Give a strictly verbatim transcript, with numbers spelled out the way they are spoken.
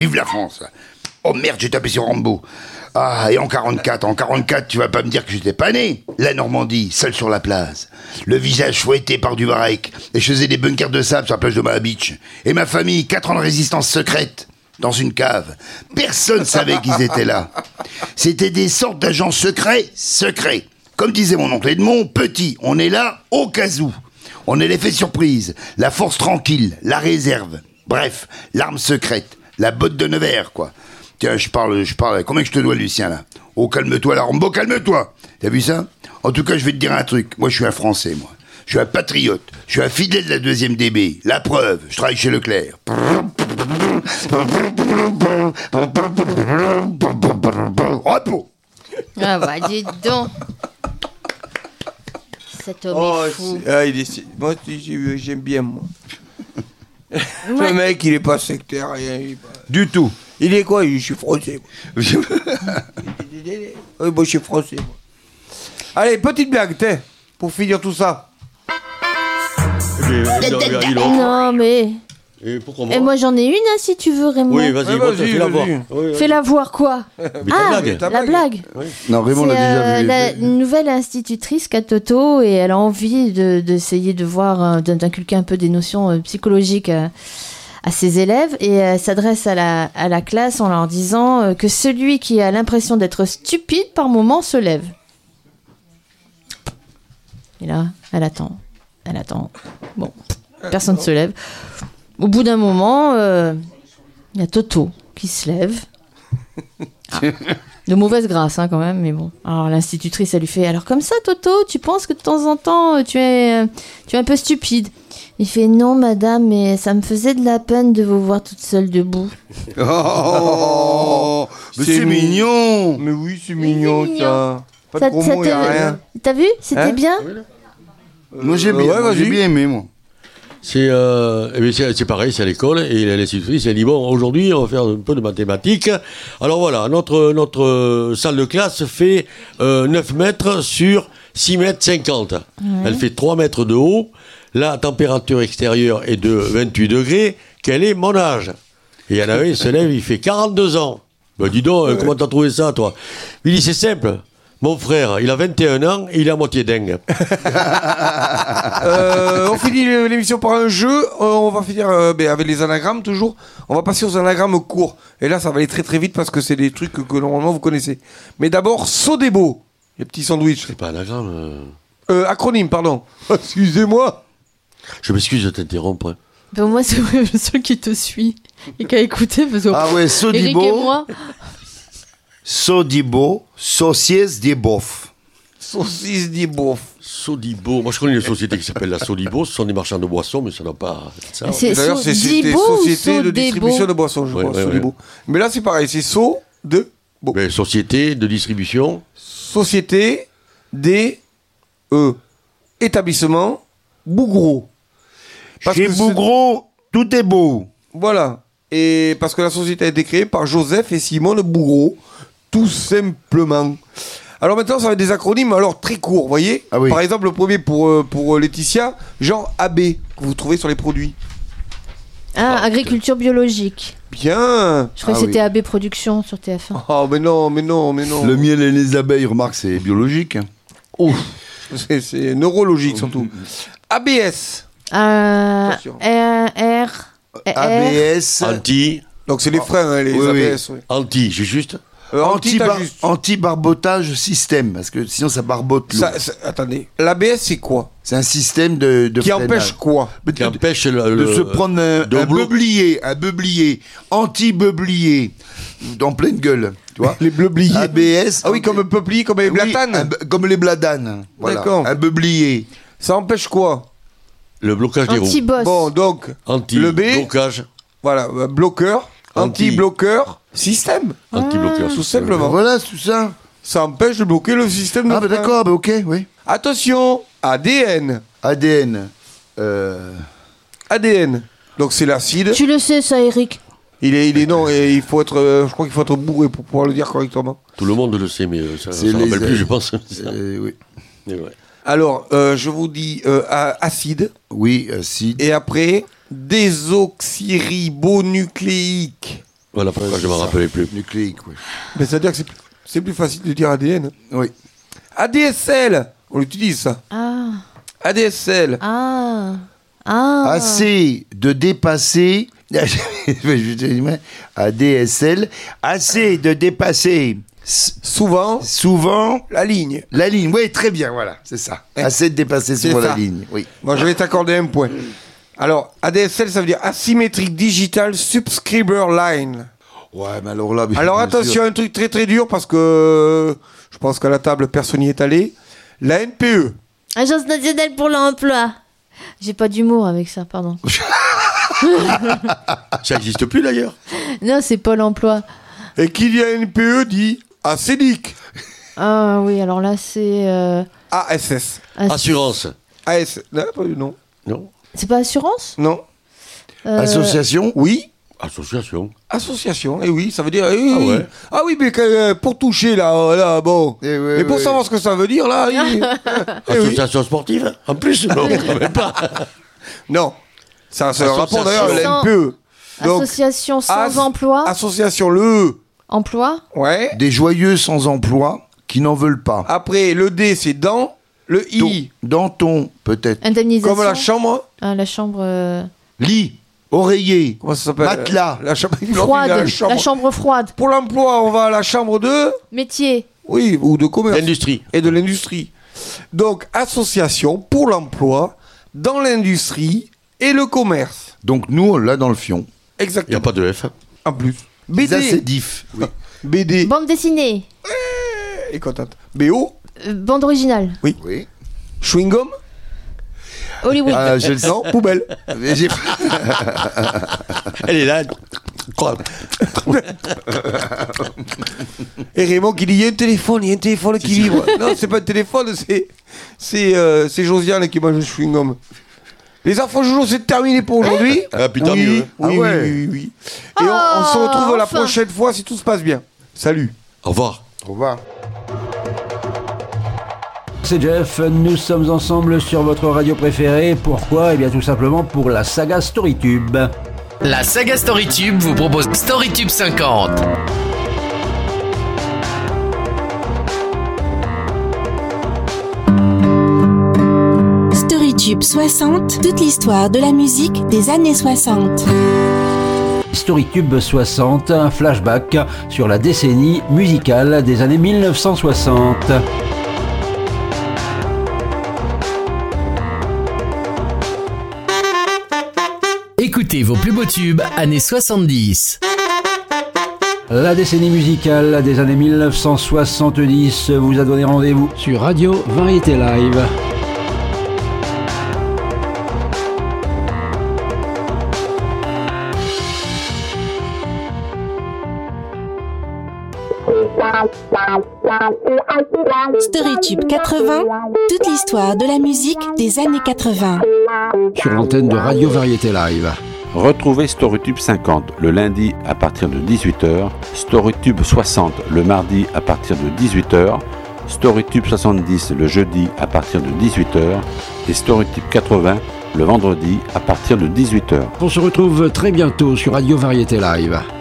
Vive la France. Oh merde, j'ai tapé sur Rambo. Ah, et en quarante-quatre, en quarante-quatre, tu vas pas me dire que j'étais pas né. La Normandie, seul sur la place. Le visage fouetté par du varech. Et je faisais des bunkers de sable sur la plage de Omaha Beach. Et ma famille, quatre ans de résistance secrète. Dans une cave. Personne savait qu'ils étaient là. C'était des sortes d'agents secrets, secrets. Comme disait mon oncle Edmond, petit, on est là au cas où. On est l'effet surprise, la force tranquille, la réserve. Bref, l'arme secrète, la botte de Nevers, quoi. Tiens, je parle, je parle. Combien que je te dois, Lucien, là? Oh, calme-toi, là, Rambo, calme-toi. T'as vu ça? En tout cas, je vais te dire un truc. Moi, je suis un Français, moi. Je suis un patriote. Je suis un fidèle de la deuxième D B. La preuve, je travaille chez Leclerc. Repos. Ah bah, dis donc. Cet homme Oh, est fou. c'est- ah, il est... Moi, j'ai- j'aime bien, moi. Ouais. Le mec, il est pas sectaire, rien. Il est, pas... Du tout. il est quoi? Je suis français. Moi. Oui, moi, je suis français. Moi. Allez, petite blague, t'es, pour finir tout ça. Non, mais. Et pourquoi Et moi, j'en ai une, hein, si tu veux, Raymond. Oui, vas-y, Ouais, moi, vas-y, fais-la voir. vas-y. Oui, oui. Fais-la voir quoi? Mais ta Ah, blague. ta la blague. blague. Non, Raymond l'a C'est déjà euh, vu. la une nouvelle institutrice qu'a Toto et elle a envie de, d'essayer de voir, euh, d'inculquer un peu des notions euh, psychologiques euh, à ses élèves et elle s'adresse à la, à la classe en leur disant euh, que celui qui a l'impression d'être stupide par moment se lève. Et là, elle attend. Elle attend. Bon, personne ne se lève. Au bout d'un moment, euh, il y a Toto qui se lève. Ah. De mauvaise grâce, hein, quand même, mais bon. Alors, l'institutrice, elle lui fait « Alors, comme ça, Toto, tu penses que de temps en temps, tu es, euh, tu es un peu stupide ?» Il fait « Non, madame, mais ça me faisait de la peine de vous voir toute seule debout. Oh, mais C'est c'est mignon. Mais oui, c'est mignon, mignon. ça. Pas de Ça- gros ça mots, te- y a rien. T'as vu? C'était Hein bien. Moi, j'ai Euh, bien, ouais, moi, j'ai vas-y. bien aimé, moi. C'est, euh, eh bien, c'est, c'est pareil, c'est à l'école, et l'institutrice, elle dit, bon, aujourd'hui, on va faire un peu de mathématiques. Alors voilà, notre, notre euh, salle de classe fait euh, neuf mètres sur six mètres cinquante. Elle fait trois mètres de haut. La température extérieure est de vingt-huit degrés. Quel est mon âge? Et il y en avait, il se lève, il fait quarante-deux ans. Ben dis donc, euh, comment t'as trouvé ça, toi? Il dit, c'est simple. Mon frère, il a vingt et un ans et il est à moitié dingue. Euh, on finit l'émission par un jeu. Euh, on va finir euh, ben, avec les anagrammes toujours. On va passer aux anagrammes courts. Et là, ça va aller très très vite parce que c'est des trucs que, que normalement vous connaissez. Mais d'abord, Sodebo, les petits sandwichs. C'est pas un anagramme. euh. Euh, acronyme, pardon. Excusez-moi. Je m'excuse de t'interrompre. Ben, moi, c'est le seul qui te suit et qui a écouté. Parce que Ah ouais, Eric et Sodibo. moi, Sodibo, sauciès des bofs. Saucisse dit bof. Sodibo. Moi, je connais une société qui s'appelle la Sodibo. Ce sont des marchands de boissons, mais ça n'a pas ça. c'est D'ailleurs, c'est c'était Sodibo ou société de Sodebo? distribution de boissons, je Ouais, crois. ouais, Sodebo. ouais. Mais là, c'est pareil. C'est So de Bo. Mais société de distribution. Société des E. Établissement Bougro. Parce Chez que ce- Bougro, tout est beau. Voilà. Et parce que la société a été créée par Joseph et Simone Bougro, tout simplement. Alors maintenant, ça va être des acronymes alors très courts, vous voyez. Ah oui. Par exemple, le premier pour, euh, pour Laetitia, genre A B, que vous trouvez sur les produits. Ah, agriculture biologique. Bien. Je crois Ah que c'était oui. A B Productions sur T F un. Oh, mais non, mais non, mais non. Le miel et les abeilles, remarque, c'est biologique. Ouf. C'est, c'est neurologique surtout. A B S. Euh, Attention. R, R, A B S, Anti. Donc c'est les freins, hein, les Oui, A B oui. S. Oui. Anti, j'ai juste. Euh, anti, t'as anti-bar- juste. anti-barbotage système, parce que sinon ça barbote l'eau. Ça- ça- attendez. L'A B S, c'est quoi? C'est un système de, de Qui freinage. empêche quoi? De- Qui de- empêche le, de le- se prendre un, de un blo- beublier, un beublier, anti-beublier, en pleine gueule, tu vois. Les bleubliers. A B S. Ah oui, comme un peuplier, comme les Oui, blatanes. un be- comme les bladanes. Voilà. D'accord. Un beublier. Ça empêche quoi? le blocage des roues. Anti-boss. Bon, donc, Anti. le B. Blocage. voilà, euh, bloqueur, Anti. anti-bloqueur, système. Anti-blocage. Tout simplement. Voilà, c'est tout ça. Ça empêche de bloquer le système de Ah bah frein. d'accord, bah ok, oui. Attention, A D N. A D N. Euh... A D N. Donc c'est l'acide. Tu le sais, ça, Eric. Il est, il est non, et il faut être, euh, je crois qu'il faut être bourré pour pouvoir le dire correctement. Tout le monde le sait, mais euh, ça C'est ne les- rappelle plus, je pense. C'est ça. euh, oui. Mais ouais. Alors, euh, je vous dis euh, a- acide, Oui, acide. et après désoxyribonucléique. Voilà pourquoi je ne m'en rappelais plus. Nucléique, oui. Mais c'est-à-dire que c'est plus, c'est plus facile de dire A D N. Oui. A D S L, on l'utilise ça. Ah. A D S L. Ah. Ah. Assez de dépasser. A D S L. Assez de dépasser. s- Souvent, Souvent. la ligne. La ligne, oui, très bien, voilà, c'est ça. Assez de dépasser C'est souvent ça. la ligne, oui. Bon, je vais t'accorder un point. Alors, A D S L, ça veut dire Asymmetric Digital Subscriber Line. Ouais, mais alors là... Alors bien attention, sûr. un truc très très dur parce que je pense qu'à la table, personne n'y est allé. La N P E. Agence nationale pour l'emploi. J'ai pas d'humour avec ça, pardon. Ça n'existe plus d'ailleurs. Non, c'est Pôle emploi. Et qui dit N P E dit A C D I C. Ah oui, alors là, c'est. euh, A S S. ass- Assurance. A S. Non, pas- non. Non. C'est pas assurance Non. Euh, Association. Oui. Association. Association. Et oui, ça veut dire. eh oui, Ah oui. ouais. Ah oui, mais que, euh, pour toucher là, euh, là, bon. Eh ouais, Et pour ouais. savoir ce que ça veut dire là. il- Eh oui. Association sportive. En plus, non, quand même pas. Non. Ça, c'est un Association. rapport d'ailleurs à la Sans- N P E. Donc, Association sans as- emploi. association, le E. Emploi. Ouais. Des joyeux sans emploi qui n'en veulent pas. Après, le D, c'est dans. Le I, Dans ton, peut-être. Indemnisation. comme la chambre. Ah, la chambre. euh, Lit, oreiller, Comment ça s'appelle matelas. La chambre. Froide. La La chambre. chambre. froide. Pour l'emploi, on va à la chambre de. Métier. Oui, ou de commerce. L'industrie. Et de l'industrie. Donc, association pour l'emploi dans l'industrie et le commerce. Donc nous, là, dans le fion. Il n'y Exactement. a pas de F. En plus. B Ça, c'est D. diff. Oui. B D. Bande dessinée. Et contente. B O. Euh, bande originale. Oui. Chewing-gum. Hollywood. Ah, je le sens. Non, poubelle. Mais j'ai- Elle est là. Et Raymond qui dit il y a un téléphone, il y a un téléphone qui vibre. Non, c'est pas un téléphone, c'est c'est euh, c'est Josiane qui mange le chewing-gum. Les enfants Jojo, c'est terminé pour aujourd'hui. Ah, putain, oui, mieux. oui, Ah ouais. oui, oui, oui. Et on, on se Oh, retrouve la enfin. prochaine fois si tout se passe bien. Salut. Au revoir. Au revoir. C'est Jeff, nous sommes ensemble sur votre radio préférée. Pourquoi ? Eh bien tout simplement pour la saga StoryTube. La saga StoryTube vous propose StoryTube cinquante. StoryTube soixante, toute l'histoire de la musique des années soixante. StoryTube soixante, un flashback sur la décennie musicale des années mille neuf cent soixante. Écoutez vos plus beaux tubes années soixante-dix. La décennie musicale des années mille neuf cent soixante-dix vous a donné rendez-vous sur Radio Variété Live. StoryTube quatre-vingts, toute l'histoire de la musique des années quatre-vingts. Sur l'antenne de Radio Variété Live. Retrouvez StoryTube cinquante le lundi à partir de dix-huit heures, StoryTube soixante le mardi à partir de dix-huit heures, StoryTube soixante-dix le jeudi à partir de dix-huit heures et StoryTube quatre-vingts le vendredi à partir de dix-huit heures. On se retrouve très bientôt sur Radio Variété Live.